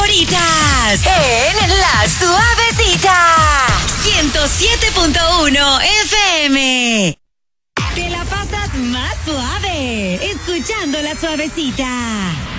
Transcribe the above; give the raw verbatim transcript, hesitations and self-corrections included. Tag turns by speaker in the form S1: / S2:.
S1: favoritas en La Suavecita. ciento siete punto uno F M. Te la pasas más suave escuchando La Suavecita.